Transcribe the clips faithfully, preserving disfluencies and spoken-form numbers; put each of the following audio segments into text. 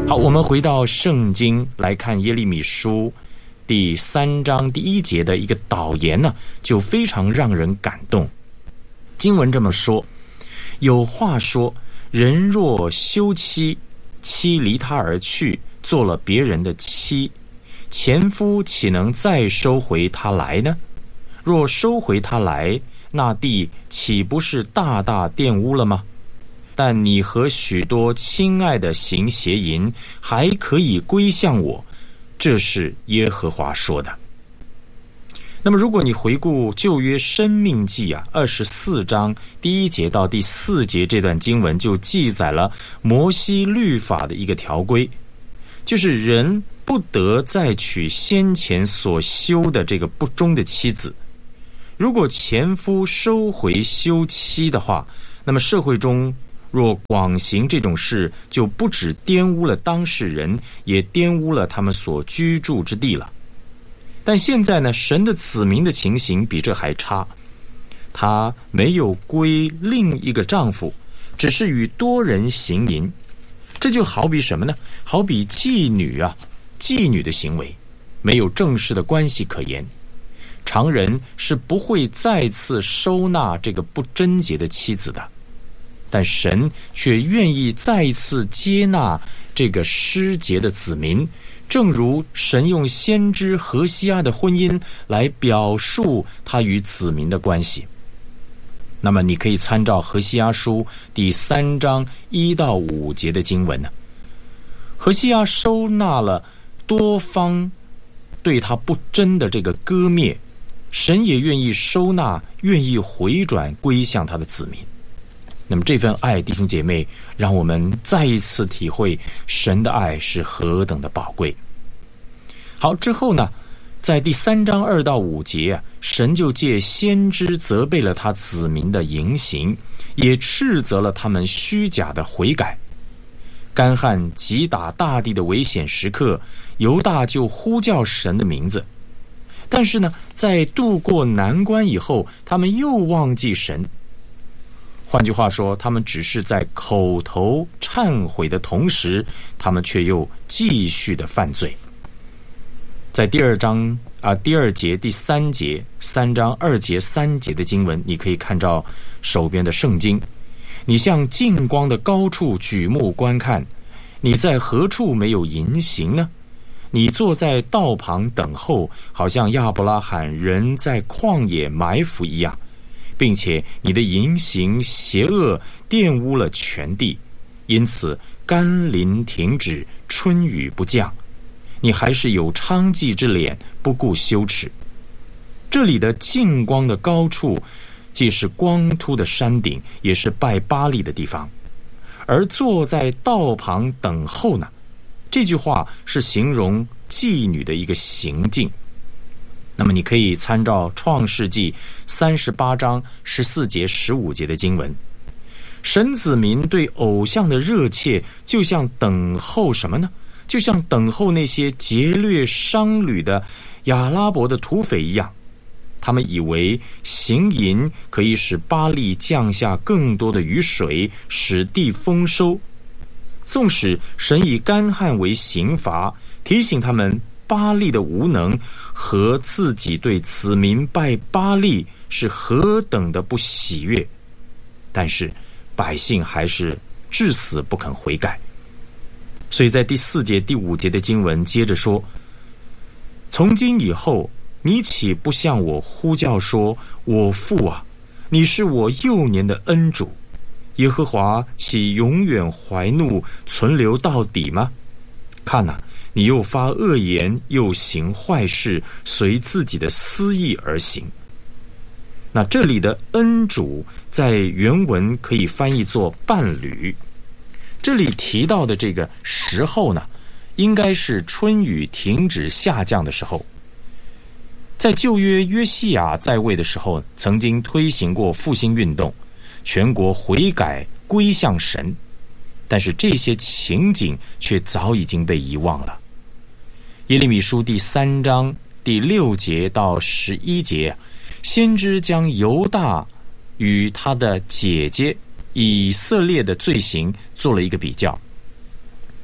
好，我们回到圣经来看耶利米书第三章第一节的一个导言呢，就非常让人感动。经文这么说：有话说，人若休妻，妻离他而去，做了别人的妻，前夫岂能再收回他来呢？若收回他来，那地岂不是大大玷污了吗？但你和许多亲爱的行邪淫，还可以归向我，这是耶和华说的。那么如果你回顾旧约申命记啊二十四章第一节到第四节，这段经文就记载了摩西律法的一个条规，就是人不得再娶先前所休的这个不忠的妻子。如果前夫收回休妻的话，那么社会中若广行这种事，就不只玷污了当事人，也玷污了他们所居住之地了。但现在呢，神的子民的情形比这还差，他没有归另一个丈夫，只是与多人行淫。这就好比什么呢？好比妓女啊，妓女的行为没有正式的关系可言，常人是不会再次收纳这个不贞洁的妻子的。但神却愿意再一次接纳这个失节的子民，正如神用先知何西阿的婚姻来表述他与子民的关系。那么你可以参照何西阿书第三章一到五节的经文呢。何西阿收纳了多方对他不贞的这个割灭，神也愿意收纳，愿意回转归向他的子民。那么这份爱，弟兄姐妹，让我们再一次体会神的爱是何等的宝贵。好，之后呢，在第三章二到五节啊，神就借先知责备了他子民的淫行，也斥责了他们虚假的悔改。干旱击打大地的危险时刻，犹大就呼叫神的名字，但是呢，在渡过难关以后，他们又忘记神。换句话说，他们只是在口头忏悔的同时，他们却又继续的犯罪。在第二章啊，第二节、第三节、三章二节、三节的经文，你可以看照手边的圣经。你向近光的高处举目观看，你在何处没有淫行呢？你坐在道旁等候，好像亚伯拉罕人在旷野埋伏一样，并且你的淫行邪恶玷污了全地，因此甘霖停止，春雨不降，你还是有娼妓之脸，不顾羞耻。这里的近光的高处，既是光秃的山顶，也是拜巴力的地方。而坐在道旁等候呢，这句话是形容妓女的一个行径。那么你可以参照创世纪三十八章十四节十五节的经文，神子民对偶像的热切，就像等候什么呢？就像等候那些劫掠商旅的亚拉伯的土匪一样。他们以为行淫可以使巴力降下更多的雨水，使地丰收。纵使神以干旱为刑罚，提醒他们巴力的无能和自己对子民拜巴力是何等的不喜悦，但是百姓还是至死不肯悔改。所以在第四节第五节的经文接着说，从今以后，你岂不向我呼叫说，我父啊，你是我幼年的恩主，耶和华岂永远怀怒存留到底吗？看哪，你又发恶言，又行坏事，随自己的私意而行。那这里的恩主在原文可以翻译作伴侣。这里提到的这个时候呢，应该是春雨停止下降的时候。在旧约约西亚在位的时候，曾经推行过复兴运动，全国悔改归向神，但是这些情景却早已经被遗忘了。耶利米书第三章第六节到十一节，先知将犹大与他的姐姐以色列的罪行做了一个比较。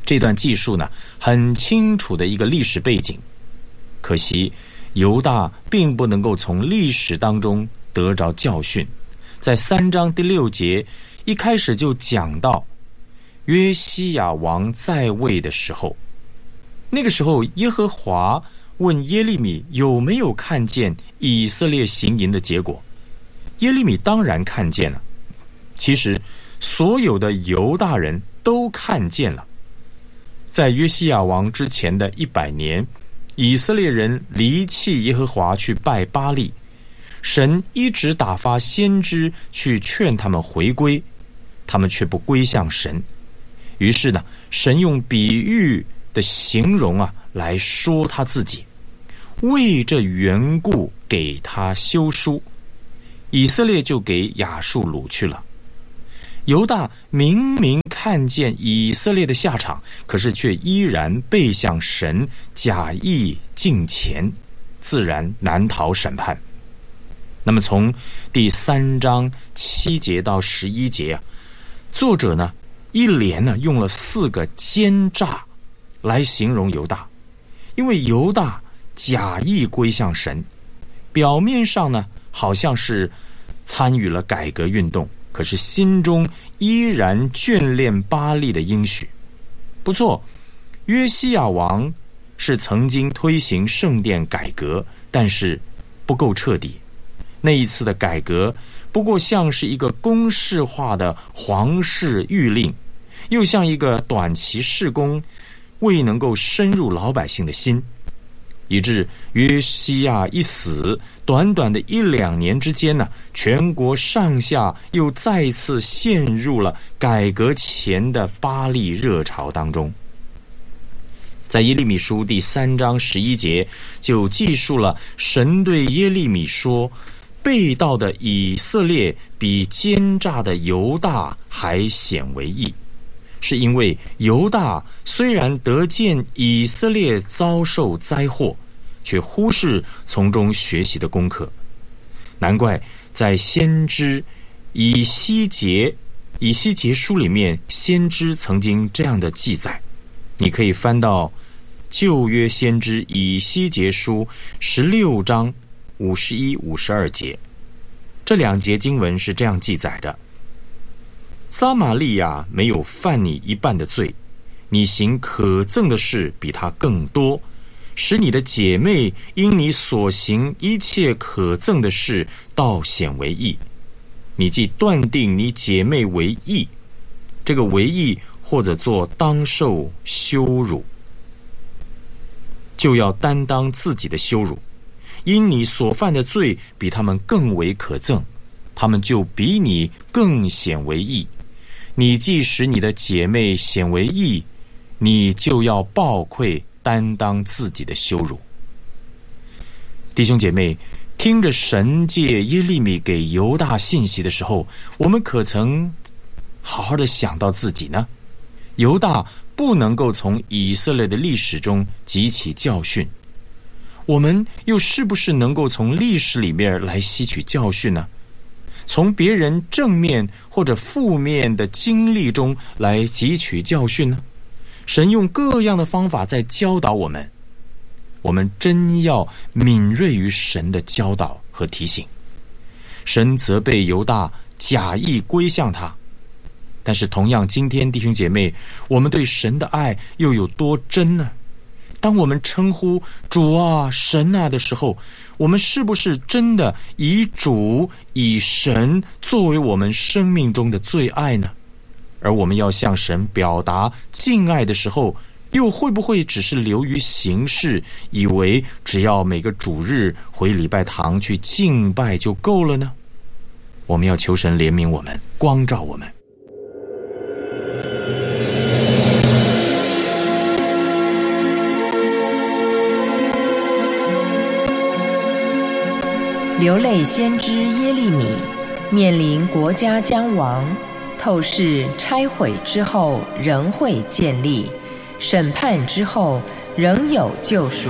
这段记述呢，很清楚的一个历史背景。可惜犹大并不能够从历史当中得着教训。在三章第六节一开始就讲到约西亚王在位的时候，那个时候耶和华问耶利米有没有看见以色列行淫的结果。耶利米当然看见了，其实所有的犹大人都看见了。在约西亚王之前的一百年，以色列人离弃耶和华去拜巴力，神一直打发先知去劝他们回归，他们却不归向神。于是呢，神用比喻的形容啊来说他自己，为这缘故给他休书，以色列就给亚述掳去了。犹大明明看见以色列的下场，可是却依然背向神，假意敬虔，自然难逃审判。那么从第三章七节到十一节啊，作者呢一连呢用了四个奸诈来形容犹大。因为犹大假意归向神，表面上呢好像是参与了改革运动，可是心中依然眷恋巴力的应许。不错，约西亚王是曾经推行圣殿改革，但是不够彻底。那一次的改革不过像是一个公式化的皇室谕令，又像一个短期事工，未能够深入老百姓的心，以致约西亚一死，短短的一两年之间呢，全国上下又再次陷入了改革前的巴力热潮当中。在耶利米书第三章十一节就记述了神对耶利米说，背道的以色列比奸诈的犹大还显为义，是因为犹大虽然得见以色列遭受灾祸，却忽视从中学习的功课。难怪在先知以西结以西结书里面，先知曾经这样的记载，你可以翻到旧约先知以西结书十六章五十一、五十二节，这两节经文是这样记载的：撒玛利亚没有犯你一半的罪，你行可憎的事比他更多，使你的姐妹因你所行一切可憎的事倒显为义。你既断定你姐妹为义，这个为义或者做当受羞辱，就要担当自己的羞辱，因你所犯的罪比他们更为可憎，他们就比你更显为义。你既使你的姐妹显为义，你就要抱愧担当自己的羞辱。弟兄姐妹，听着神借耶利米给犹大信息的时候，我们可曾好好的想到自己呢？犹大不能够从以色列的历史中汲取教训，我们又是不是能够从历史里面来吸取教训呢？从别人正面或者负面的经历中来汲取教训呢？神用各样的方法在教导我们，我们真要敏锐于神的教导和提醒。神责备犹大假意归向他，但是同样，今天弟兄姐妹，我们对神的爱又有多真呢？当我们称呼主啊、神啊的时候，我们是不是真的以主、以神作为我们生命中的最爱呢？而我们要向神表达敬爱的时候，又会不会只是流于形式，以为只要每个主日回礼拜堂去敬拜就够了呢？我们要求神怜悯我们，光照我们。 流泪先知耶利米面临国家将亡，透视拆毁之后仍会建立，审判之后仍有救赎。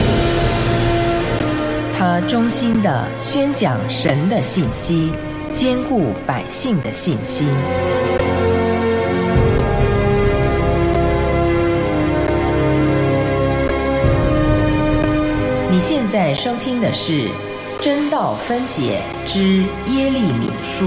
他忠心地宣讲神的信息，坚固百姓的信心。 现在收听的是真道分解之耶利米书。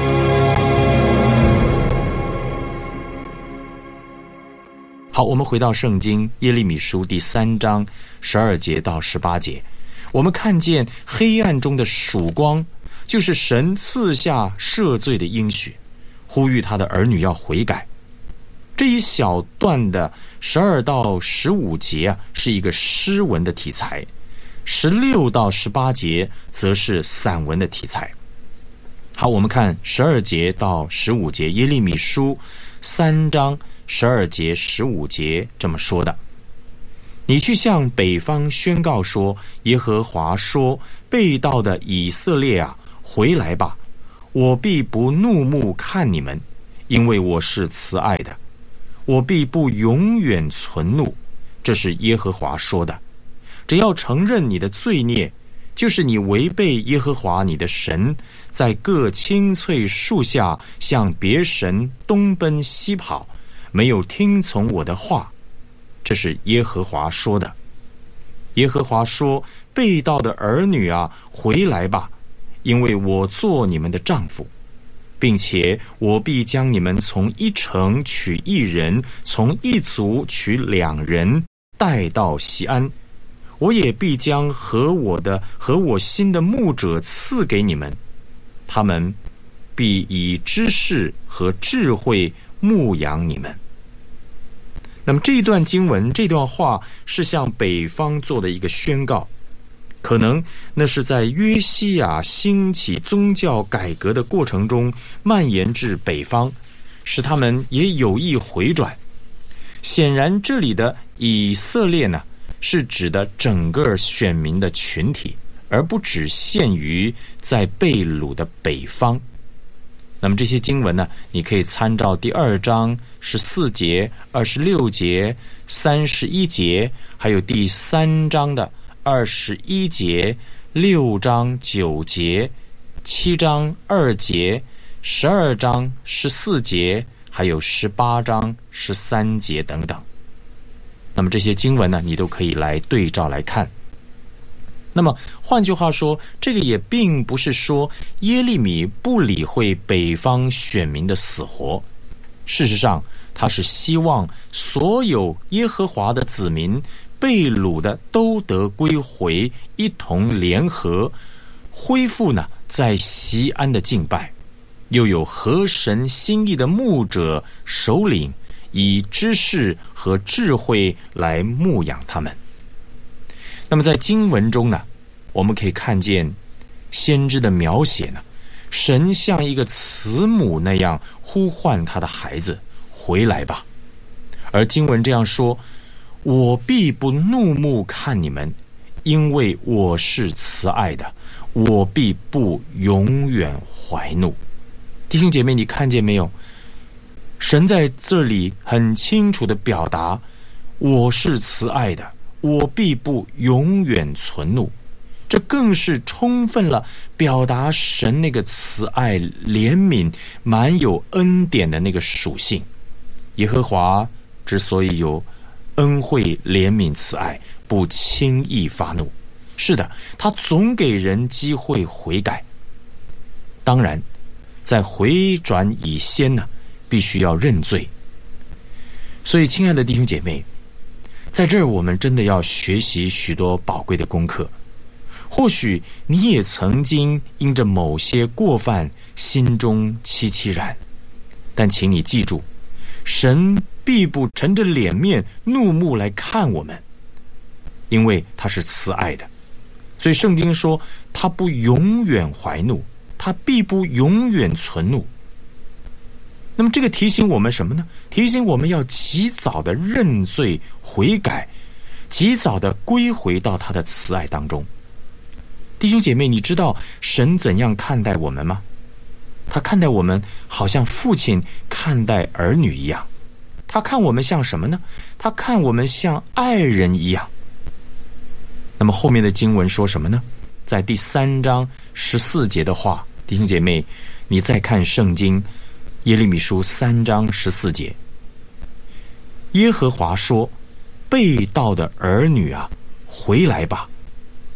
好，我们回到圣经耶利米书第三章十二节到十八节，我们看见黑暗中的曙光，就是神赐下赦罪的应许，呼吁他的儿女要悔改。这一小段的十二到十五节啊，是一个诗文的题材；十六到十八节则是散文的题材。好，我们看十二节到十五节，耶利米书三章十二节、十五节这么说的：你去向北方宣告说，耶和华说，背道的以色列啊，回来吧，我必不怒目看你们，因为我是慈爱的，我必不永远存怒，这是耶和华说的。只要承认你的罪孽，就是你违背耶和华你的神，在各青翠树下向别神东奔西跑，没有听从我的话，这是耶和华说的。耶和华说，背道的儿女啊，回来吧，因为我做你们的丈夫，并且我必将你们从一城取一人，从一族取两人，带到锡安。我也必将和我的和我心的牧者赐给你们，他们必以知识和智慧牧养你们。那么这一段经文，这段话是向北方做的一个宣告，可能那是在约西亚兴起宗教改革的过程中蔓延至北方，使他们也有意回转。显然这里的以色列呢，是指的整个选民的群体，而不只限于在被掳的北方。那么这些经文呢，你可以参照第二章十四节、二十六节、三十一节，还有第三章的二十一节、六章九节、七章二节、十二章十四节，还有十八章十三节等等。那么这些经文呢，你都可以来对照来看。那么换句话说，这个也并不是说耶利米不理会北方选民的死活，事实上他是希望所有耶和华的子民被掳的都得归回，一同联合恢复呢在锡安的敬拜，又有合神心意的牧者首领，以知识和智慧来牧养他们。那么在经文中呢，我们可以看见先知的描写呢，神像一个慈母那样呼唤他的孩子，回来吧。而经文这样说，我必不怒目看你们，因为我是慈爱的，我必不永远怀怒。弟兄姐妹，你看见没有？神在这里很清楚地表达，我是慈爱的，我必不永远存怒。这更是充分了表达神那个慈爱、怜悯、满有恩典的那个属性。耶和华之所以有恩惠、怜悯、慈爱，不轻易发怒。是的，他总给人机会悔改。当然，在回转以先呢，必须要认罪。所以亲爱的弟兄姐妹，在这儿我们真的要学习许多宝贵的功课。或许你也曾经因着某些过犯心中戚戚然，但请你记住，神必不沉着脸面怒目来看我们，因为他是慈爱的。所以圣经说他不永远怀怒，他必不永远存怒。那么这个提醒我们什么呢？提醒我们要及早的认罪悔改，及早的归回到他的慈爱当中。弟兄姐妹，你知道神怎样看待我们吗？他看待我们好像父亲看待儿女一样。他看我们像什么呢？他看我们像爱人一样。那么后面的经文说什么呢？在第三章十四节的话，弟兄姐妹，你再看圣经耶利米书三章十四节，耶和华说，被盗的儿女啊，回来吧，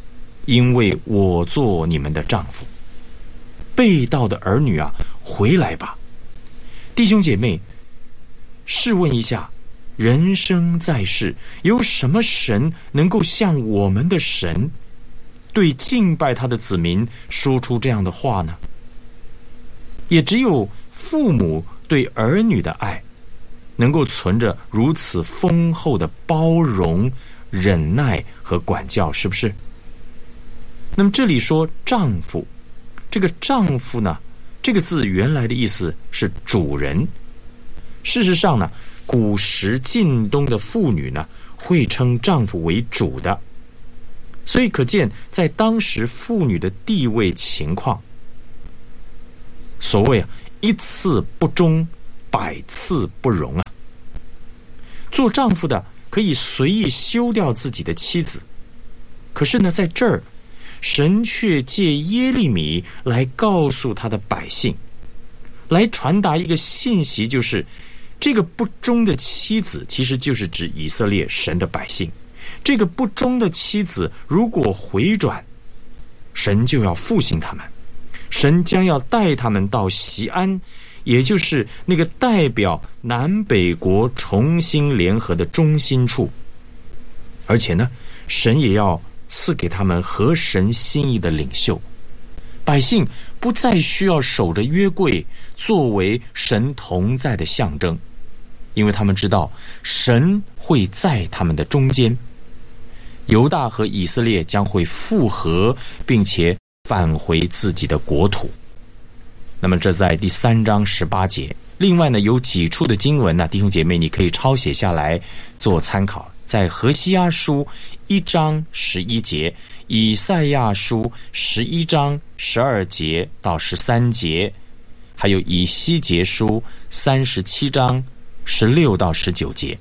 因为我做你们的丈夫。被盗的儿女啊，回来吧。弟兄姐妹，试问一下，人生在世，有什么神能够像我们的神对敬拜他的子民说出这样的话呢？也只有父母对儿女的爱能够存着如此丰厚的包容、忍耐和管教，是不是？那么这里说丈夫，这个丈夫呢，这个字原来的意思是主人。事实上呢，古时近东的妇女呢，会称丈夫为主的，所以可见在当时妇女的地位情况。所谓啊，一次不忠，百次不容啊。做丈夫的可以随意休掉自己的妻子，可是呢，在这儿神却借耶利米来告诉他的百姓，来传达一个信息，就是这个不忠的妻子其实就是指以色列神的百姓。这个不忠的妻子如果回转，神就要复兴他们，神将要带他们到锡安，也就是那个代表南北国重新联合的中心处。而且呢，神也要赐给他们合神心意的领袖，百姓不再需要守着约柜作为神同在的象征，因为他们知道神会在他们的中间。犹大和以色列将会复合，并且返回自己的国土。那么这在第三章十八节。另外呢，有几处的经文呢，弟兄姐妹你可以抄写下来做参考。在何西阿书一章十一节，以赛亚书十一章十二节到十三节，还有以西结书三十七章十六到十九节。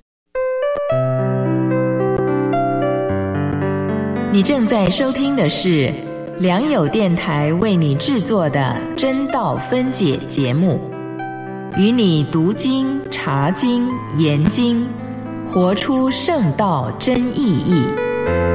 你正在收听的是良友电台为你制作的真道分解节目，与你读经、查经、研经，活出圣道真意义。